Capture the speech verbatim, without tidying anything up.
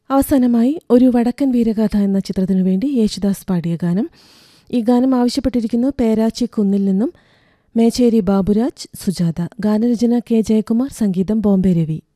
അവസാനമായി ഒരു വടക്കൻ വീരഗാഥ എന്ന ചിത്രത്തിനു വേണ്ടി യേശുദാസ് പാടിയ ഗാനം. ഈ ഗാനം ആവശ്യപ്പെട്ടിരിക്കുന്നു പേരാച്ചി കുന്നിൽ നിന്നും മേച്ചേരി ബാബുരാജ്, സുജാത. ഗാനരചന കെ ജയകുമാർ, സംഗീതം ബോംബെ രവി.